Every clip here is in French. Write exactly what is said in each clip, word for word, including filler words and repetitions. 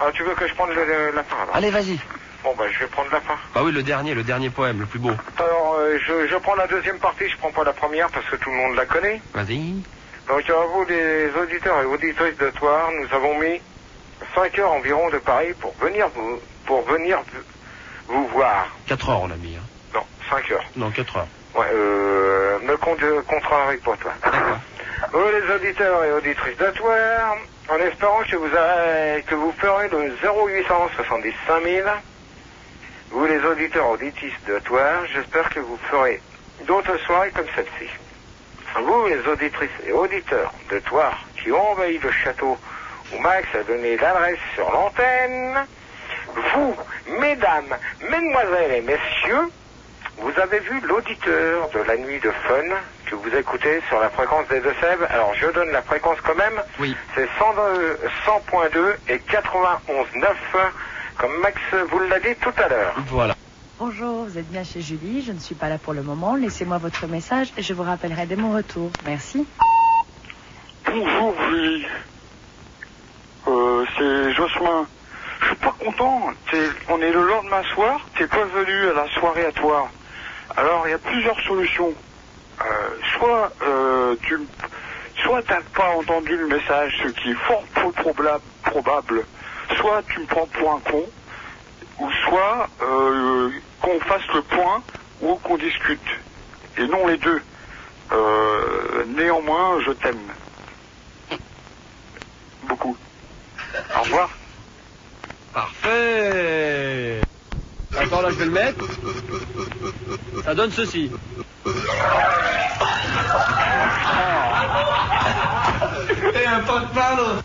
Alors, tu veux que je prenne le, le, la fin, alors? Allez, vas-y. Bon, bah, je vais prendre la fin. Bah oui, le dernier, le dernier poème, le plus beau. Alors, euh, je, je prends la deuxième partie, je prends pas la première parce que tout le monde la connaît. Vas-y. Donc, à vous, les auditeurs et auditrices de Toire, nous avons mis cinq heures environ de Paris pour venir vous, pour venir vous voir. quatre heures, on a mis. Hein. Non, cinq heures. Non, quatre heures. Ouais, euh, me compte, contrarie pas, toi. D'accord. Vous, les auditeurs et auditrices de Toire, en espérant que vous, avez, que vous ferez le zéro huit cent soixante-dix-cinq mille, vous, les auditeurs et auditrices de Toire, j'espère que vous ferez d'autres soirées comme celle-ci. Vous, les auditrices et auditeurs de Toire, qui ont envahi le château où Max a donné l'adresse sur l'antenne, vous, mesdames, mesdemoiselles et messieurs, vous avez vu l'auditeur de la nuit de fun que vous écoutez sur la fréquence des deux Sèvres. Alors je donne la fréquence quand même. Oui. C'est cent point deux et quatre-vingt-onze neuf, comme Max vous l'a dit tout à l'heure. Voilà. Bonjour, vous êtes bien chez Julie. Je ne suis pas là pour le moment. Laissez-moi votre message et je vous rappellerai dès mon retour. Merci. Bonjour Julie. Euh, c'est Jocelyn. Je suis pas content. T'es, on est le lendemain soir. T'es pas venu à la soirée à toi. Alors il y a plusieurs solutions. Euh, soit euh, tu, soit t'as pas entendu le message, ce qui est fort peu probable, probable. Soit tu me prends pour un con, ou soit euh, qu'on fasse le point ou qu'on discute. Et non les deux. Euh, néanmoins, je t'aime. Beaucoup. Au revoir. Parfait. Attends, là, je vais le mettre. Ça donne ceci. Et un pot de palo.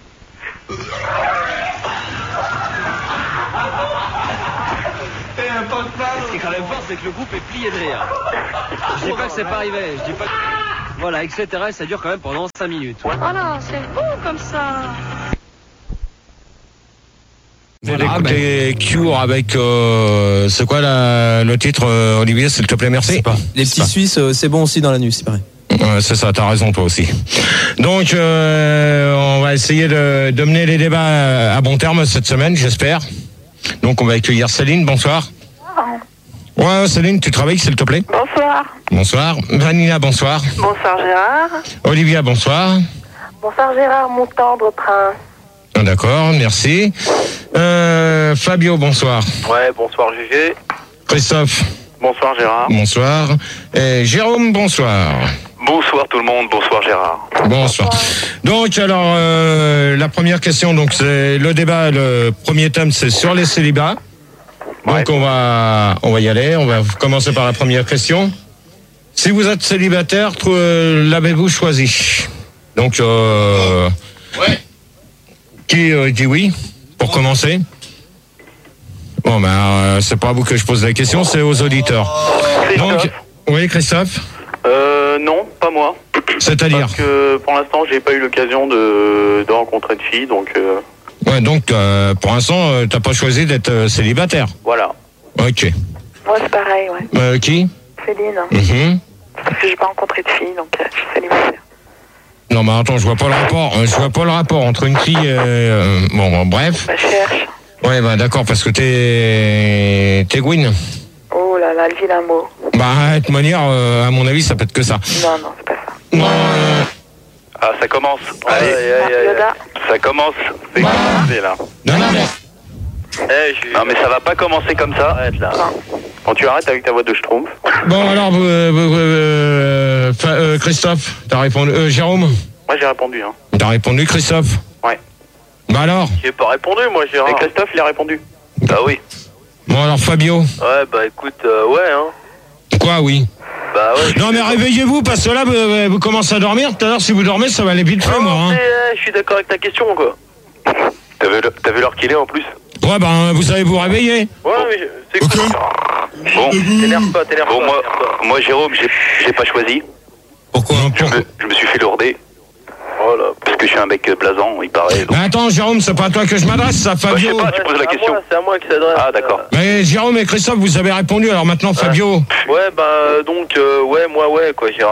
Et un pot de palo. Ce qui est quand même fort, c'est que le groupe est plié de rire. Je dis pas que c'est pas arrivé. Je dis pas que... Voilà, et cetera. Et ça dure quand même pendant cinq minutes. Oh non, c'est beau comme ça. Vous allez écouter Cure avec euh, c'est quoi la, le titre euh, Olivier, s'il te plaît, merci. Pas. Les petits Suisses, euh, c'est bon aussi dans la nuit, c'est pareil. Ouais, c'est ça, t'as raison toi aussi. Donc euh, on va essayer de, de mener les débats à bon terme cette semaine, j'espère. Donc on va accueillir Céline, bonsoir. Ouais, Céline, tu travailles, s'il te plaît. Bonsoir. Bonsoir. Vanina, bonsoir. Bonsoir Gérard. Olivia, bonsoir. Bonsoir Gérard, mon tendre prince. D'accord, merci. Euh, Fabio, bonsoir. Ouais, bonsoir Gégé. Christophe. Bonsoir Gérard. Bonsoir. Et Jérôme, bonsoir. Bonsoir tout le monde, bonsoir Gérard. Bonsoir. Donc alors, euh, la première question, donc c'est le débat, le premier thème, c'est sur les célibats. Donc ouais. on va, on va y aller. On va commencer par la première question. Si vous êtes célibataire, euh, l'avez-vous choisi? Donc, euh, Ouais. Qui euh, dit oui pour commencer? Bon ben euh, c'est pas à vous que je pose la question, c'est aux auditeurs. Christophe. Donc, oui Christophe. Euh, non, pas moi. C'est-à-dire? Parce que pour l'instant, j'ai pas eu l'occasion de, de rencontrer de filles, donc. Euh... Ouais, donc euh, pour l'instant, euh, t'as pas choisi d'être euh, célibataire. Voilà. Ok. Moi c'est pareil, ouais. Euh, qui? Céline. Mm-hmm. Parce que j'ai pas rencontré de fille, donc euh, je suis célibataire. Non mais attends, je vois pas le rapport. Euh, je vois pas le rapport entre une fille. Euh, bon, bon, bref. Bah, je cherche. Ouais, bah d'accord, parce que t'es t'es Gwyn. Oh là là, le vilain mot. Bah de toute manière, euh, à mon avis, ça peut être que ça. Non, non, c'est pas ça. Non. Ah, ça commence. Allez, allez, allez, allez. Yoda. Ça commence. C'est commencé là. Non, non, mais... Eh, je... Non mais ça va pas commencer comme ça. Arrête là. Quand tu arrêtes avec ta voix de schtroumpf. Bon alors, vous, euh, vous, euh, euh, Christophe, t'as répondu. Euh, Jérôme. Moi j'ai répondu hein. T'as répondu Christophe. Ouais. Bah alors. J'ai pas répondu moi Gérard. Et Christophe il a répondu. Bah oui. Bon alors Fabio. Ouais bah écoute, euh, ouais hein. Quoi oui? Bah ouais. Non mais réveillez-vous parce que là vous, vous commencez à dormir. Tout à l'heure si vous dormez ça va aller vite fait moi. Hein. Je suis d'accord avec ta question quoi. T'as vu, t'as vu l'heure qu'il est en plus? Ouais ben vous savez vous réveiller. Ouais mais c'est cool. Bon, t'énerve pas, t'énerve bon, pas. Bon moi, moi Jérôme j'ai, j'ai pas choisi. Pourquoi? je, me, je me suis fait lourder. Voilà. Parce que je suis un mec blasant, il paraît. Donc... Mais attends Jérôme, c'est pas à toi que je m'adresse, ça Fabio. Bah, je sais pas, tu ouais, poses la question. Moi, c'est à moi qui s'adresse. Ah d'accord. Mais Jérôme et Christophe, vous avez répondu, alors maintenant ouais. Fabio. Ouais bah donc euh, ouais moi ouais quoi Gérard ouais.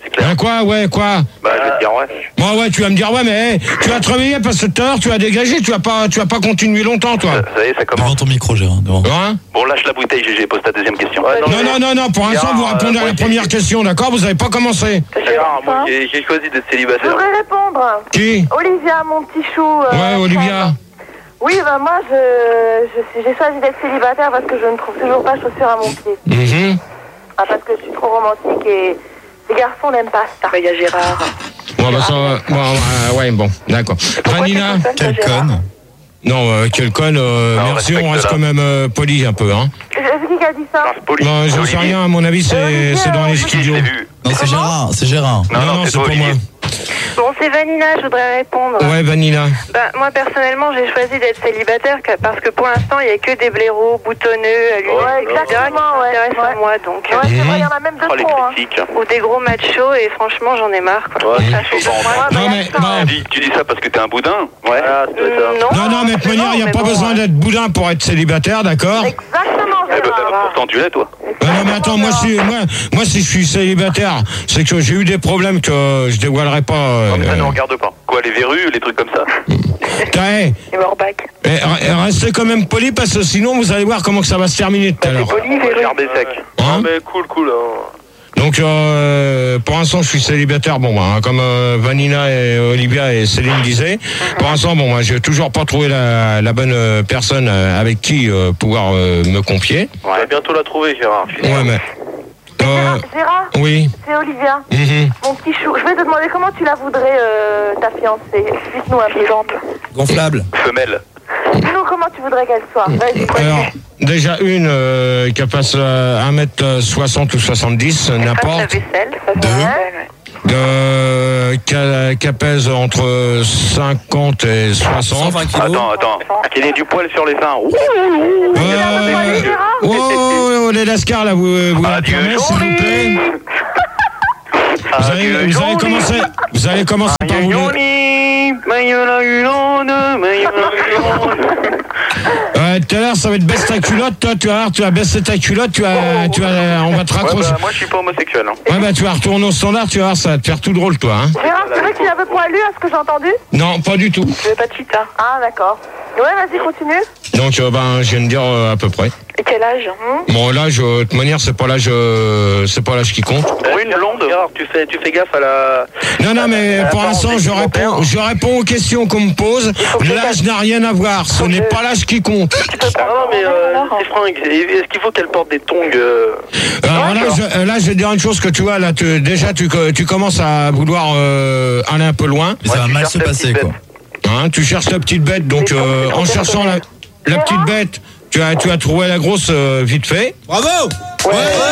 c'est clair. Hein, quoi, ouais, quoi? Bah, je vais te dire ouais. Bon, ouais, tu vas me dire, ouais, mais hey, tu vas te réveiller parce que tout à l'heure, tu vas dégager, tu vas pas, tu vas pas continuer longtemps, toi. Ça, ça y est, ça commence. Devant ton micro, Gérard. Devant. Hein? Bon, lâche la bouteille, G G, pose ta deuxième question. Ouais, Non, non, non, non, pour l'instant, vous répondez euh, à la moi, première j'ai- question, d'accord? Vous avez pas commencé. Gérard, moi, j'ai j'ai choisi d'être Je célibataire. voudrais répondre. Qui? Olivia, mon petit chou. euh, Ouais, Olivia. Oui, bah moi, je, je suis- j'ai choisi d'être célibataire parce que je ne trouve toujours pas chaussures à mon pied. Mhm. Ah, parce que je suis trop romantique et les garçons n'aiment pas ça. Il y a Gérard. Bon, bah, ça, bon, euh, ouais, bon, d'accord. Vanina? Quelle conne. Non, euh, quel con, euh, Non, merci, on respecte-la. reste quand même euh, poli un peu, hein. C'est qui qui a dit ça? Non, c'est poli. Non, j'en sais Olivier. rien, à mon avis, c'est Olivier, c'est dans les Olivier, Je studios. l'ai vu. Non, c'est Gérard, c'est Gérard. Non, non, c'est c'est toi, pour moi. Olivier. Bon, c'est Vanina, je voudrais répondre. Ouais, Vanina. Bah, moi, personnellement, j'ai choisi d'être célibataire que- parce que pour l'instant, il n'y a que des blaireaux boutonneux, à l'huile, Ouais, et cetera, qui exactement, ouais, s'intéressent à ouais. moi, donc. Ouais, c'est Mhm. vrai, il y en a même Oh, deux les trop, hein. critiques. Ou des gros machos, et franchement, j'en ai marre, quoi. Ouais, Ça faut fait pas en pour moi, Non, bah, mais, y a ça, non. hein. Tu dis, tu dis ça parce que t'es un boudin? Ouais. Voilà, c'est ça. Mm, Non, Non, non, mais de toute manière, il n'y a mais pas bon, besoin ouais. d'être boudin pour être célibataire, d'accord? Exactement, Eh ben, Gérard. pourtant, tu l'es, toi. Bah non, mais attends, moi si, moi, moi, si je suis célibataire, c'est que j'ai eu des problèmes que je dévoilerai pas. euh, Non, mais ça ne euh, regarde pas. Quoi, les verrues, les trucs comme ça? t'as- hey, Et Morbac. eh, re- restez quand même poli parce que sinon vous allez voir comment que ça va se terminer tout à l'heure. Regarde des secs. Hein? Ah, mais cool, cool. hein. Donc euh, pour l'instant je suis célibataire, bon bah, hein, comme euh, Vanina et Olivia et Céline disaient. Pour l'instant bon moi j'ai toujours pas trouvé la, la bonne euh, personne euh, avec qui euh, pouvoir euh, me confier. On va bientôt la trouver, Gérard. je suis sûr. Ouais mais. Euh, Gérard, Gérard, oui. c'est Olivia, Mhm. mon petit chou. Je vais te demander comment tu la voudrais, euh, ta fiancée. Explique-nous un peu. Vivante. Gonflable. Femelle. Dis-nous comment tu voudrais qu'elle soit. Vas-y, Alors déjà une euh, qui passe euh, un mètre soixante ou soixante-dix, Passe la n'importe. vaisselle. Ça Deux. ouais. Euh, qui, qui pèse entre cinquante et cent soixante. vingt kilos. Attends, attends. Qu'il ait du poil sur les seins. Ouh. Euh, oh, oh, oh, les lascars là, vous, vous la Adieu, fermez, s'il vous plaît. Vous allez, Adieu, vous allez Johnny. commencer, vous allez commencer par vous. Ouais, tout à l'heure, ça va être baisse ta culotte, toi, tu vas voir, tu vas baisser ta culotte, tu vas, tu vas, on va te Ouais, raccrocher. bah, moi, je suis pas homosexuel. Hein. Ouais, bah, tu vas retourner au standard, tu vas voir, ça va te faire tout drôle, toi, hein. Gérard, c'est vrai que tu es un peu poilu, à ce que j'ai entendu? Non, pas du tout. Je veux pas de chita. Ah, d'accord. Ouais, vas-y, continue. Donc, euh, ben, je viens de dire euh, à peu près. Et quel âge? Bon, l'âge, euh, de toute manière, c'est pas l'âge, euh, c'est pas l'âge qui compte. Oui, une blonde. Gérard, tu fais, tu fais gaffe à la. Non, non, mais Euh, pour attends, l'instant, c'est je complémentaire. réponds, je réponds aux questions qu'on me pose. L'âge n'a rien à voir. Ce n'est pas l'âge qui compte. Ah non, mais euh, c'est fringues. Est-ce qu'il faut qu'elle porte des tongs euh... Alors là, je, là, je vais te dire une chose que tu vois, là, tu, déjà, tu, tu commences à vouloir euh, aller un peu loin. Mais ça va tu mal cherches se la passer, petite quoi. Hein, tu cherches la petite bête, donc euh, en cherchant la, la petite bête, tu as, tu as trouvé la grosse euh, vite fait. Bravo. Ok.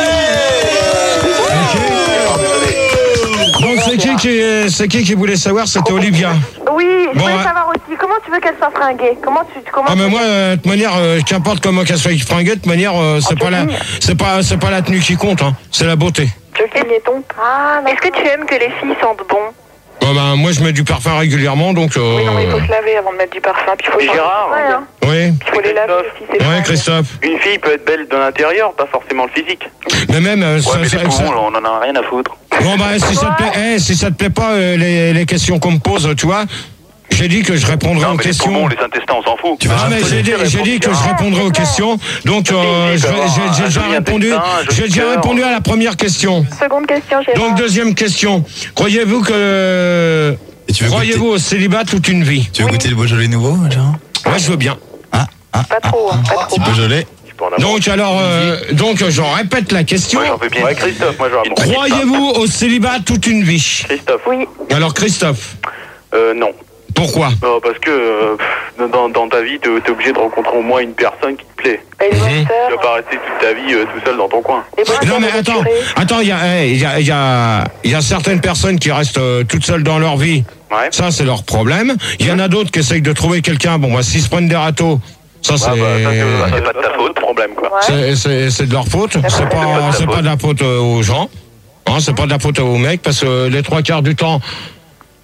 Donc c'est qui qui, c'est qui qui voulait savoir? C'était Olivia. Oui, je Bon, voulais ouais. savoir aussi, comment tu veux qu'elle soit fringuée? Comment tu... Comment Ah mais tu- moi, euh, de toute manière, euh, qu'importe comment qu'elle soit fringuée, de toute manière, euh, c'est pas la, c'est pas, c'est pas la tenue qui compte, hein. C'est la beauté. Ah, Est-ce que tu aimes que les filles sentent bon? Bon, ben, moi, je mets du parfum régulièrement, donc. Euh, Oui, non, mais il faut se laver avant de mettre du parfum. Puis il faut, Et Gérard, ouais, hein. Oui. il faut les laver aussi, c'est Ouais, pas- Christophe. une fille peut être belle de l'intérieur, pas forcément le physique. Mais même. euh, Ouais, ça- mais ça- les ça- poumons, là, on en a rien à foutre. Bon, bah, si ça te plaît, eh, si ça te plaît pas, euh, les, les questions qu'on me pose, tu vois, j'ai dit que je répondrai Non, aux mais les questions. poumons, les intestins, on s'en fout. Tu vas Ah, mais j'ai dit, j'ai dit que je répondrai aux questions, donc euh, je vais- j'ai j'ai déjà répondu, j'ai déjà répondu à la première question. Seconde question, Gérard. Donc deuxième question, croyez-vous que Et tu veux croyez-vous au célibat toute une vie? Tu veux goûter le Beaujolais nouveau, Gérard? Moi je veux bien. Ah, ah, Pas trop, hein, pas trop. petit Beaujolais. Tu peux en avoir. Donc alors, euh, donc je répète la question. Moi, j'en veux bien. Ouais, Christophe, moi, je vais Croyez-vous au célibat toute une vie? Christophe. Oui. Alors Christophe, Euh, non. pourquoi? Non, parce que euh, pff, dans, dans ta vie, t'es es obligé de rencontrer au moins une personne qui te plaît. Et une bonne Mhm. Tu vas sœur. pas rester toute ta vie euh, tout seul dans ton coin. Et bonne Non sœur mais de attends, curé. attends, il y a, eh, il y a, il y a, il y a certaines personnes qui restent euh, toutes seules dans leur vie. Ouais. Ça c'est leur problème. Il y en a d'autres qui essayent de trouver quelqu'un. Bon, bah, s'ils se prennent des râteaux, ça c'est, Ah, bah, ça, c'est c'est pas de ta faute, problème, quoi. Ouais. c'est, c'est, c'est de leur faute. C'est pas de pas, ta c'est faute. pas de la faute euh, aux gens. Hein, c'est pas de la faute aux mecs parce que les trois quarts du temps,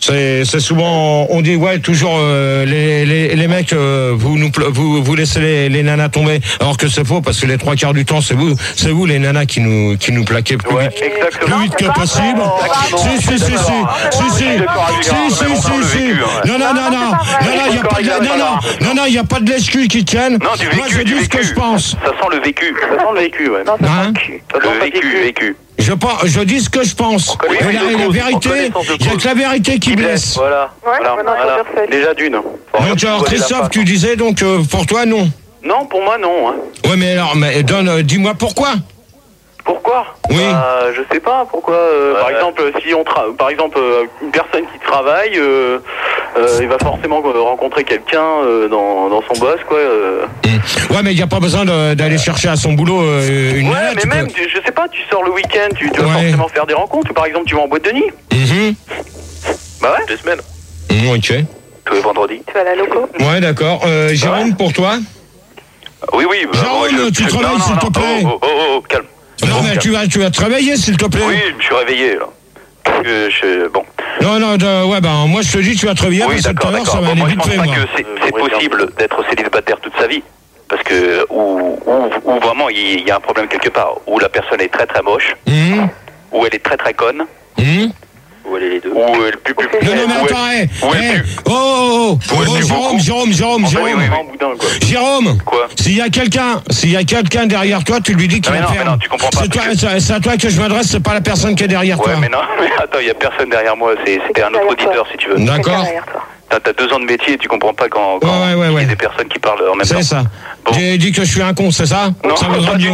C'est, c'est souvent, on dit ouais toujours euh, les, les les mecs euh, vous nous vous vous laissez les, les nanas tomber, alors que c'est faux parce que les trois quarts du temps c'est vous c'est vous les nanas qui nous qui nous plaquez plus Ouais, vite exactement. plus vite que possible. Si si si si si si si si si si non non non non non non il y a pas de non non non non il y a pas de l'excuse qui tienne. Non, du vécu, Moi je du dis ce que vécu. je pense. Ça sent le vécu. Ça sent le vécu, ouais. Non, ça Hein sent le cul. Le vécu, vécu. Je pense, je dis ce que je pense. Oui, Et oui, la, de et la cause, vérité, en connaissance de il y a cause. que la vérité qui blesse. Voilà. Ouais, voilà, maintenant, faut voilà. dire ça. Déjà d'une. Donc alors Christophe, tu disais donc euh, pour toi non. Non, pour moi non. Hein. Ouais mais alors mais donne, euh, dis-moi pourquoi. Pourquoi Oui. Bah, je sais pas pourquoi. euh, Par exemple, si on tra... par exemple euh, une personne qui travaille, euh, euh, il va forcément euh, rencontrer quelqu'un euh, dans, dans son boss, quoi. euh. Ouais mais il n'y a pas besoin de- d'aller chercher à son boulot euh, une Ouais, nana, mais tu même, peux- tu- je sais pas, tu sors le week-end, tu, tu vas Ouais. forcément faire des rencontres. Par exemple, tu vas en boîte de nuit. Mhm. Bah ouais. Deux semaines. Mhm, ok. Tous les vendredis. Tu vas à la loco. Ouais d'accord. Euh, Jérôme pour toi. Oui, oui. Bah, Jérôme, ouais, je- tu je- travailles, non, non, s'il te non, plaît. Oh, oh, oh, oh, calme. Non mais tu vas tu vas travailler s'il te plaît. Oui, je me suis réveillé là. Parce que je... Bon. Non non de- ouais ben moi je te dis tu vas travailler Oui, parce que tout d'accord, à l'heure ça d'accord. va Bon, aller moi, je vite pense fait pas moi. que c'est c'est possible d'être célibataire toute sa vie. Parce que, ou, ou, ou vraiment, il y a un problème quelque part. Où la personne est très très moche, Mhm. ou elle est très très conne, Mhm. ou elle est les deux. Ou elle pue plus. Non non mais ou elle- attends hey, ou elle hey. pue. Oh oh oh, Ou elle oh, pue Jérôme beaucoup. Jérôme Jérôme Enfin, oui, Jérôme oui, oui. Un boudin, quoi. Jérôme, Quoi s'il y a quelqu'un, s'il y a quelqu'un derrière toi, tu lui dis qu'il Non, mais va non, faire. mais non, tu comprends pas, C'est toi, parce que- c'est c'est à toi que je m'adresse, c'est pas la personne qui est derrière Ouais, toi. mais non, mais attends, il y a personne derrière moi. C'est- C'était un autre derrière auditeur, si tu veux. D'accord. Derrière toi. T'as t'as deux ans de métier et tu comprends pas quand, quand Ouais, ouais, ouais, il y ouais. a des personnes qui parlent en même temps. C'est ça. Bon. J'ai dit que je suis un con, c'est ça Non, Ça vaudra pas du mieux. tout.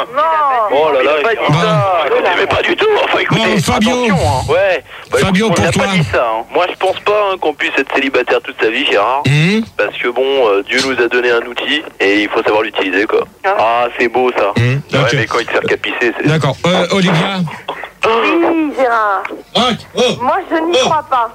Oh là là, il a pas dit Bon. ça. Écoutez, mais pas du tout. Enfin, écoutez, Bon, Fabio. attention, hein. Ouais. Bah, Fabio, écoute, on pour n'a toi. pas dit ça. Hein. Moi, je pense pas hein, qu'on puisse être célibataire toute sa vie, Gérard. Hum, Parce que bon, euh, Dieu nous a donné un outil et il faut savoir l'utiliser, quoi. Ah, c'est beau ça. hum, Ouais, ok. mais quand il te sert qu'à pisser, c'est. D'accord. Euh, Olivia. Oui, Gérard. Oh, oh. Moi, je n'y Oh. crois pas.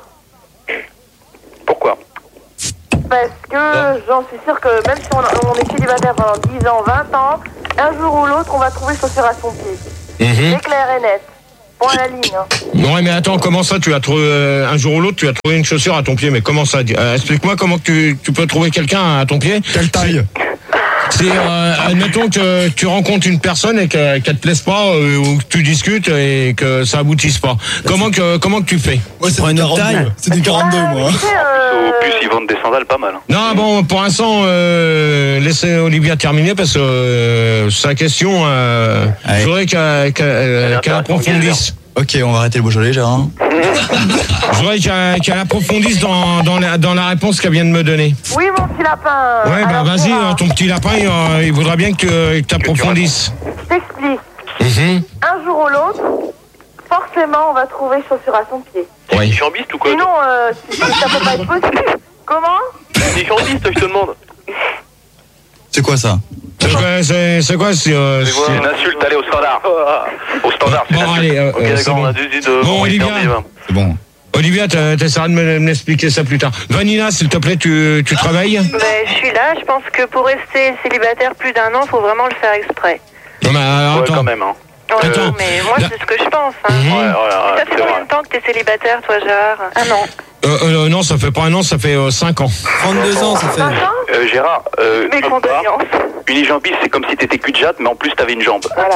Pourquoi Parce que j'en suis sûre que même si on, on est célibataire pendant dix ans, vingt ans, un jour ou l'autre, on va trouver chaussure à son pied. Mhm. C'est clair et net. Point à la ligne. Hein. Ouais, mais attends, comment ça, tu as trouvé, euh, un jour ou l'autre, tu as trouvé une chaussure à ton pied, mais comment ça euh, explique-moi comment que tu, tu peux trouver quelqu'un à ton pied. Quelle taille? C'est, euh, admettons que tu rencontres une personne et que- qu'elle te plaise pas, euh, ou que tu discutes et que ça aboutisse pas. Comment que, comment que tu fais? Ouais, c'est des quarante-deux. C'est des quarante-deux, moi. Tu sais, euh, Au plus, ils vendent des sandales pas mal. hein. Non, bon, pour l'instant, euh, laissez Olivia terminer parce que euh, sa question, euh, Allez. je voudrais qu'elle qu'elle- euh, qu'elle approfondisse. Ok, on va arrêter le Beaujolais, Gérard. Je voudrais qu'elle qu'elle approfondisse dans, dans, la, dans la réponse qu'elle vient de me donner. Oui, mon petit lapin. Ouais, bah Alors, vas-y, Gérard, euh, ton petit lapin, il, euh, il voudrait bien que, que tu approfondisses. Je t'explique. Mhm. Un jour ou l'autre, forcément, on va trouver chaussure à son pied. Ouais. T'es chambiste ou quoi Sinon, euh, ça peut pas être possible. Comment T'es chambiste, je te demande. C'est quoi ça? C'est quoi, c'est, c'est quoi c'est, euh, C'est c'est- une insulte, allez au standard. Au standard, c'est Bon, une insulte. allez, euh, Ok, euh, c'est d'accord, bon. on a deux idées de. Bon, on va Olivia. faire vivre. C'est bon. Olivia, t'as- t'essaieras de me, m'expliquer ça plus tard. Vanina, s'il te plaît, tu, tu travailles? Ben, je suis là, je pense que pour rester célibataire plus d'un an, faut vraiment le faire exprès. Non, mais alors, Ouais, attends. quand même, hein. Ouais, Attends. mais moi, Là- c'est ce que je pense. Hein. Mhm. Ouais, ouais, ouais, Ça fait c'est combien vrai. de temps que t'es célibataire, toi, Gérard Un an. Euh, euh, non, ça fait pas un an, ça fait euh, cinq ans. trente-deux ans, ça fait. Euh, Gérard, euh, Mes hop là. condoléances. Unijambiste, c'est comme si t'étais cul de jatte, mais en plus t'avais une jambe. Voilà.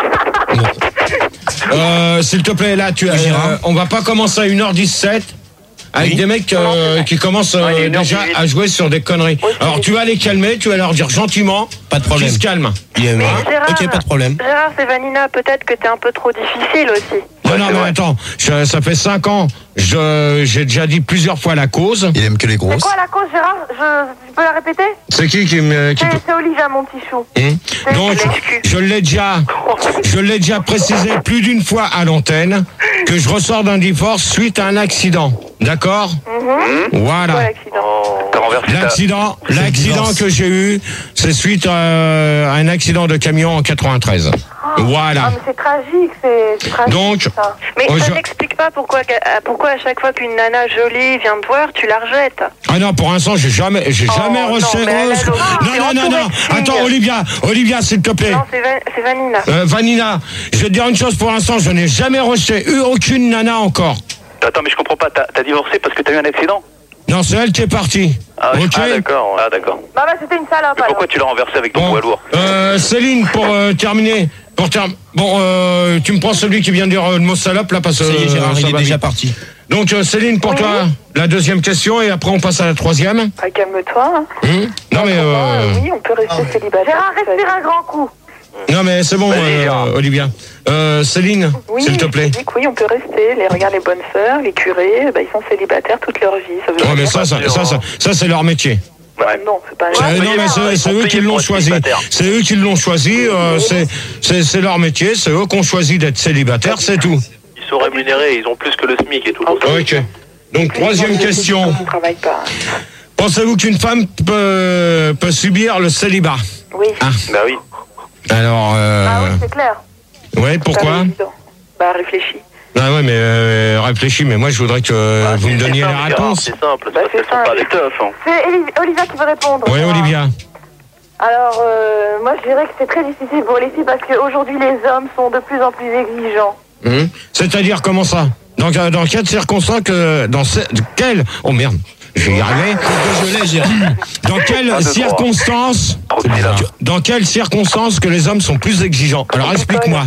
Euh, s'il te plaît, là, tu, euh, Gérard. on va pas commencer à une heure dix-sept avec Oui. des mecs euh, qui commencent euh, Ouais, il y a une heure déjà dix-huit. à jouer sur des conneries. Alors, tu vas les calmer, tu vas leur dire gentiment Pas de problème. qu'ils se calment. Il est- Mais Gérard, Ok, pas de problème. Gérard, c'est Vanina, peut-être que t'es un peu trop difficile aussi. Non, Ouais, non, c'est mais vrai. attends, je- ça fait cinq ans, je, j'ai déjà dit plusieurs fois la cause. Il aime que les C'est grosses. quoi la cause, Gérard je, Tu peux la répéter C'est qui qui me... Qui C'est peut- c'est Olivia, mon petit chou. Hum Donc, je l'ai déjà, je l'ai déjà précisé plus d'une fois à l'antenne que je ressors d'un divorce suite à un accident. D'accord? Voilà. Quoi, l'accident Oh. T'as renversé ta... L'accident, C'est le l'accident divorce. que j'ai eu, c'est suite euh, à un accident de camion en quatre-vingt-treize. Ah, Voilà. mais c'est tragique, c'est c'est tragique. Donc, ça. Mais Oh, ça je- n'explique pas pourquoi, euh, pourquoi à chaque fois qu'une nana jolie vient te voir, tu la rejettes. Ah non, pour l'instant, j'ai jamais, j'ai Oh, jamais non, reçu. mais elle a oh, l'autre. non, C'est non, non, non. entouré de filles. Attends, Olivia, Olivia, s'il te plaît. Non, c'est Va- c'est Vanina. Euh, Vanina, je vais te dire une chose pour l'instant, je n'ai jamais reçu eu aucune nana encore. Attends, mais je comprends pas. T'as, t'as divorcé parce que t'as eu un accident? Non, c'est elle qui est partie. Ah, ok. ah d'accord, ah d'accord. Bah bah c'était une salope. Mais pourquoi tu l'as renversé avec ton Bon, poids lourd? euh, Céline, pour euh, terminer, pour ter... bon, euh, tu me prends celui qui vient de dire euh, le mot salope là parce que. Ça y est, Gérard, euh, il ça est va déjà vite. parti. Donc euh, Céline, pour Oui. toi, la deuxième question et après on passe à la troisième. Ah, calme-toi. Hum non mais euh, Oui, on peut rester célibataire. Gérard, respire un grand coup. non mais c'est bon, Vas-y, euh, Gérard. Olivia. Euh, Céline, Oui, s'il te plaît. je dis que oui, on peut rester. Les, regarde les bonnes sœurs, les curés, bah, ils sont célibataires toute leur vie. Ça veut Ouais, dire mais ça, ça, ça, ça, ça, c'est leur métier. Ouais. Non, c'est pas C'est- vrai. non mais c'est, c'est eux qui l'ont choisi. C'est eux qui l'ont choisi. euh, c'est, c'est, c'est leur métier. C'est eux qui ont choisi d'être célibataires. C'est tout. Ils sont rémunérés, ils ont plus que le SMIC et tout. Ok. Donc troisième question. On ne travaille pas. Pensez-vous qu'une femme peut, peut subir le célibat? Oui. Ah. Bah oui. Alors, euh, Ah oui, c'est clair. ouais, pourquoi? Pas évident. Bah réfléchis. Ah ouais, mais euh, réfléchis. Mais moi, je voudrais que euh, vous me donniez la simple, réponse. C'est simple, Bah, c'est c'est pas simple. des teufs. Hein. C'est Eli- Olivia qui veut répondre. Oui, Olivia. Alors, euh, moi je dirais que c'est très difficile pour les filles parce qu'aujourd'hui les hommes sont de plus en plus exigeants. Hum. C'est-à-dire comment ça? Dans, dans quelles circonstances que dans ce, quelles oh merde, je vais y arriver. Je l'ai, Gérard. Dans quelles circonstances dans quelles circonstances que les hommes sont plus exigeants? Alors explique-moi.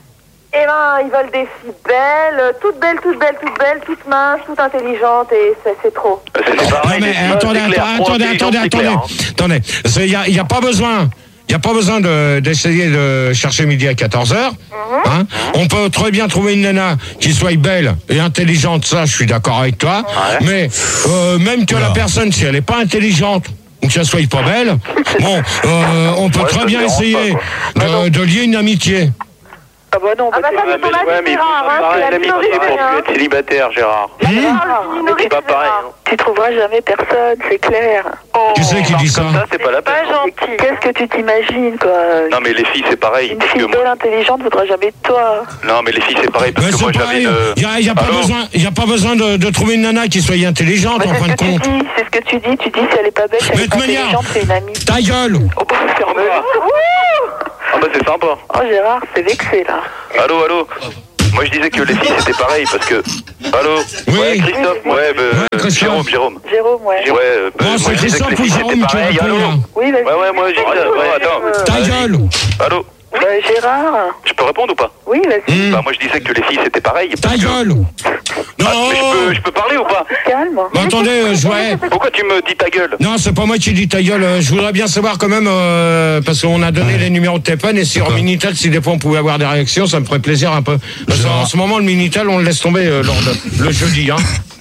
Eh ben, ils veulent des filles belles, toutes belles, toutes belles, toutes belles, toutes minces, toutes intelligentes et c'est, c'est trop. C'est, c'est Non pareil, mais les filles, attendez, c'est clair. attendez, Pour attendez, l'intelligence, attendez, c'est clair, attendez, hein. attendez. Il y a, y a pas besoin. Il n'y a pas besoin de, d'essayer de chercher midi à quatorze heures. Mm-hmm. Hein. On peut très bien trouver une nana qui soit belle et intelligente, ça je suis d'accord avec toi. Ouais. Mais euh, même que la Oula. personne, si elle n'est pas intelligente ou qu'elle soit pas belle, bon, euh, on peut Ouais, très ça bien me dérange essayer pas, de, de lier une amitié. Ah bah non, Ah bah ça Ouais, c'est ton mais, avis, ouais, mais il faut Gérard, pas hein, pareil, c'est la l'amitié minorité, pour hein. plus être célibataire, Gérard. Gérard, le mais minorité, C'est pas pareil. Gérard. Hein. tu trouveras jamais personne, c'est clair. Qui c'est qui dit ça? Ça, c'est pas la peine. Pas gentil. Qu'est-ce que tu t'imagines, quoi? Non, mais les filles, c'est pareil. Une parce fille que moi- belle, intelligente, voudra jamais de toi. Non, mais les filles, c'est pareil. Parce Mais que moi, c'est j'avais pareil, une. il n'y a, y a pas Allô besoin, y a pas besoin de, de trouver une nana qui soit intelligente Bah, en c'est fin ce de que tu compte. dis, c'est ce que tu dis. Tu dis si elle est pas belle, si Mais elle est de pas manière- intelligente, c'est une amie. Ta gueule. Oh bah ferme-la. Ah, bah, c'est sympa. Oh Gérard, c'est vexé là. Allô, allô. Moi, je disais que les filles, c'était pareil. Parce que. Allô. Oui. Ouais, Christophe. Ouais, bah, Ouais, Christophe. Jérôme, Jérôme. Jérôme, ouais. Ouais, euh, bah, Bon, moi, c'est je disais que Christophe les ou filles, Jérôme c'était qui pareil. répond Allô. là? Oui, vas-y. Ouais, ouais, moi, je dis ça. Ouais, attends. Ta Vas-y. gueule. Allô. Bah, Gérard. Je peux répondre ou pas? Oui, vas-y. Hum. Bah, moi, je disais que les filles, c'était pareil. Ta parce que- gueule. Ah, Non. mais je peux, je peux parler ou pas? Calme. Bah, attendez, euh, je ouais. Pourquoi tu me dis ta gueule? Non, c'est pas moi qui dis ta gueule. euh, Je voudrais bien savoir quand même, euh, parce qu'on a donné les numéros de téléphone et sur Minitel, si des fois on pouvait avoir des réactions, ça me ferait plaisir un peu. Parce qu'en ce moment, le Minitel, on le laisse tomber euh, lors de, le jeudi. Hein.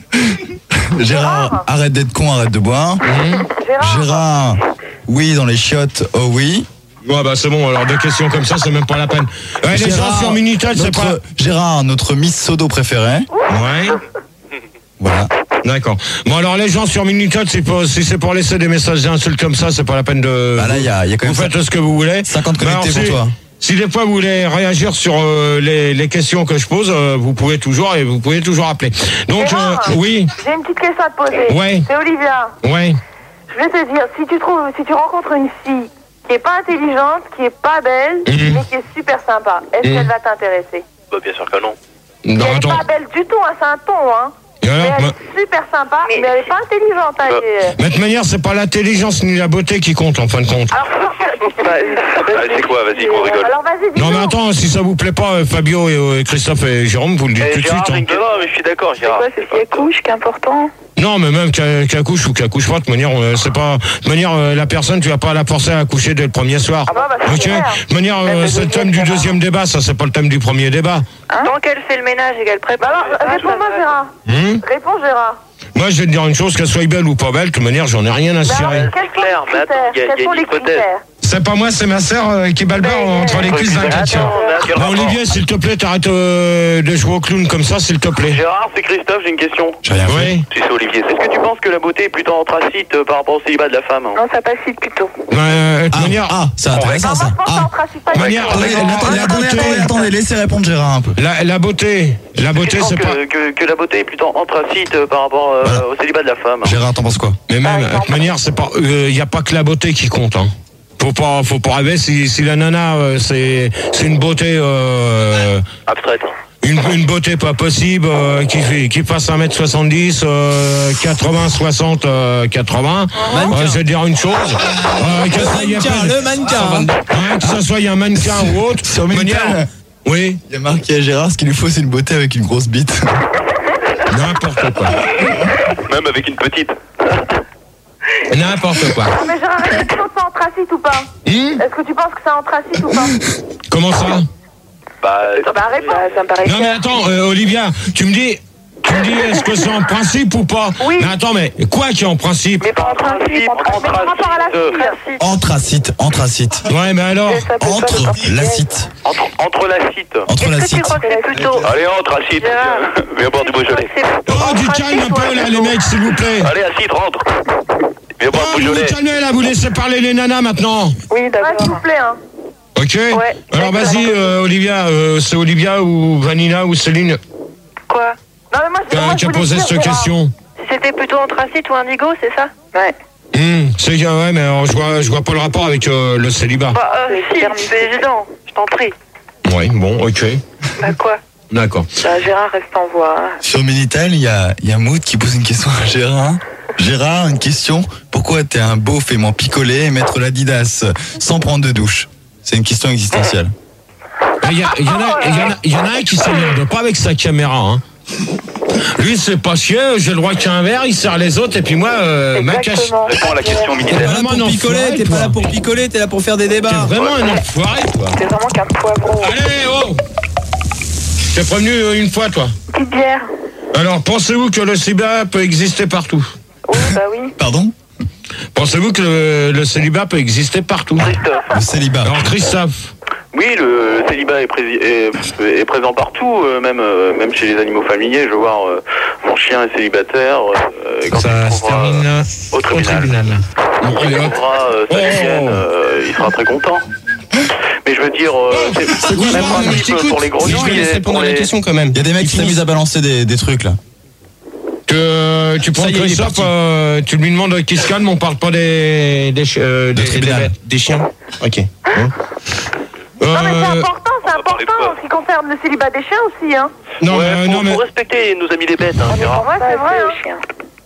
Gérard, arrête d'être con, arrête de boire. Gérard, Gérard, oui, dans les chiottes, oh oui. Ouais, bah c'est bon, alors des questions comme ça, c'est même pas la peine. Ouais, les gens Gérard, sur Minitel, c'est notre- pas... Gérard, notre Miss Sodo préférée. Ouais, Voilà. d'accord. Bon, alors les gens sur Minitel, c'est pas, si c'est pour laisser des messages d'insultes comme ça, c'est pas la peine de... Bah là, il y a, il y a quand Vous même faites ce que vous voulez. cinquante Mais alors, connectés si- pour toi. Si des fois vous voulez réagir sur euh, les, les questions que je pose, euh, vous pouvez toujours et vous pouvez toujours appeler. Donc Gérard, euh, oui, j'ai une petite question à te poser. Ouais. C'est Olivia. ouais. Je vais te dire, si tu trouves, si tu rencontres une fille qui est pas intelligente, qui est pas belle, Mhm. mais qui est super sympa, est-ce Mhm. qu'elle va t'intéresser? Bah, bien sûr que non. Non, Elle est attends. pas belle du tout, hein, c'est un ton, hein. Et alors, Mais elle bah, est super sympa, mais, elle est pas intelligente. Hein, Bah. elle est- mais de toute manière, c'est pas l'intelligence ni la beauté qui compte en fin de compte. Alors, Allez, c'est quoi? Vas-y, qu'on rigole. alors vas-y, dis Non mais attends, si ça vous plaît pas, euh, Fabio et euh, Christophe et Jérôme, vous le dites Eh, tout de Gérard, suite. hein. j'ai une- non, mais je suis d'accord, C'est Gérard. quoi, c'est si elle couche qui est important? Non, mais même qu'elle qu'elle couche ou qu'elle couche pas, de toute manière, euh, c'est pas. De toute manière, euh, la personne, tu vas pas la forcer à coucher dès le premier soir. Ah bah, bah, c'est Ok. clair. De toute manière, euh, le c'est le deuxième, thème du Gérard. deuxième débat, ça, c'est pas le thème du premier débat. Tant qu'elle fait le ménage et qu'elle prépare. Bah alors, réponds-moi, Gérard. Hum Réponds, Gérard. Moi, je vais te dire une chose, qu'elle soit belle ou pas belle, de toute manière, j'en ai rien à Bah cirer. alors, quels sont clair, les mais attends, critères? il y a- il y a Quels sont une les hypothèse. critères? C'est pas moi, c'est ma sœur euh, qui bat le beurre entre les cuisses d'un chrétien. Attends, Bon, Olivier, s'il te plaît, t'arrêtes euh, de jouer au clown comme ça, s'il te plaît. Gérard, c'est Christophe, j'ai une question. J'ai rien fait. Oui. Tu sais, Olivier, est-ce que tu penses que la beauté est plutôt anthracite euh, par rapport au célibat de la femme? Non, ça passe vite plutôt. Bah, euh, de toute Ah, manière, ah, c'est intéressant Non, moi, ça. je pense Ah. qu'en principe, pas de manière, Attendez, la- attendez, la attendez, beauté- attendez, attendez, laissez répondre Gérard un peu. La, la beauté, la beauté, Tu penses c'est que, pas. que, que la beauté est plutôt anthracite euh, par rapport euh, Voilà. au célibat de la femme? Gérard, t'en penses quoi? Mais même, de toute manière, c'est pas. Il y a pas que la beauté qui compte. Hein. Faut pas, faut pas rêver. Si, si la nana, euh, c'est, c'est une beauté. Euh, Abstraite. Une, une beauté pas possible, euh, qui, fait, qui fasse un mètre soixante-dix, euh, quatre-vingts, soixante, euh, quatre-vingts. Mannequin. Euh, je vais te dire une chose. Euh, que ça y ait Mannequin, pas de- le mannequin. Hein, que ce soit un mannequin ou autre. Sur manière- Minitel, Oui, il y a marqué à Gérard, ce qu'il lui faut, c'est une beauté avec une grosse bite. n'importe quoi. Même avec une petite. N'importe quoi. Non, mais Gérard, est-ce que tu penses que c'est anthracite ou pas Hum Est-ce que tu penses que c'est anthracite ou pas Comment ça? Bah, Bah, réponds. Ça me paraît Non mais attends, euh, Olivia, tu me dis, tu me dis, est-ce que c'est en principe ou pas? Oui. Mais attends, mais quoi qui est en principe? Mais pas en principe, en principe. Mais par rapport à la fille. Anthracite, anthracite. Ouais, mais alors? Entre l'acite. entre, entre l'acide. Entre Est-ce que tu l'acite. crois que c'est plutôt... Allez, entre acide. Gérard. Viens boire du Beaujolais. Oh, du calme un peu là, les mecs, s'il vous plaît. Allez, acide, rentre. Viens boire Oh, du vous vous Beaujolais. calmez là, vous laissez parler les nanas maintenant. Oui, Ouais, d'accord. s'il vous plaît, hein. Ok? Ouais. Alors vas-y, euh, Olivia, euh, c'est Olivia ou Vanilla ou Céline Quoi? Non, mais moi, qui moi, a, je qui a voulais posé dire, cette Gérard. question? C'était plutôt anthracite ou indigo, c'est ça? Ouais. Hum, c'est que, ouais, mais alors, je vois, je vois pas le rapport avec euh, le célibat. Bah, euh, si, c'est évident, je t'en prie. Oui, bon, ok. Bah, quoi? D'accord. Bah, Gérard reste en voie. Sur Minitel, il y a, il y a Mood qui pose une question à Gérard. Gérard, une question. Pourquoi t'es un beauf aimant picoler et mettre l'Adidas sans prendre de douche? C'est une question existentielle. Il y, a- il y en a- il y en a- il y en a un qui s'énerve pas avec sa caméra. Hein. Lui, c'est pas chier, j'ai le droit qu'il y ait un verre, il sert les autres, et puis moi, euh, ma cache. Réponds à la question T'es militaire. pas là Vraiment pour un picoler, enfoiré, t'es pas toi. là pour picoler, t'es là pour faire des T'es débats. vraiment un enfoiré, toi. C'est vraiment qu'un poivron. Allez, oh T'es prévenu euh, une fois, toi. Petite bière. Alors, pensez-vous que le célibat peut exister partout? Oui, bah oui. Pardon? Pensez-vous que le, le célibat peut exister partout? Christophe. Le célibat. Alors, Christophe, Oui, le célibat est, prési- est, est présent partout, euh, même, euh, même chez les animaux familiers. Je veux voir, euh, mon chien est célibataire. Euh, et quand ça il se trouvera, termine euh, au au tribunal. tribunal. Bon, Quand il allez, hop. trouvera euh, sa Oh. chienne, euh, il sera très content. Mais je veux dire, euh, c'est C'est le quoi, même non, mais je principe t'écoute. pour les Je grenouilles. vais laisser et répondre pour à la les... question quand même. Il y a des mecs qui s'amusent à balancer des, des trucs là. Que tu prends Ça y est, il est Christophe, parti. euh, tu lui demandes qui se calme, on parle pas des des, chi- euh, des, des tribunal. bêtes, des chiens. Ok. Hein Non, mais c'est Euh, important, c'est on va parler de important quoi en ce qui concerne le célibat des chiens aussi, hein. non, Ouais, mais, faut, non, mais faut respecter nos amis les bêtes, hein, Gérard. Ouais, c'est vrai, hein. Chien.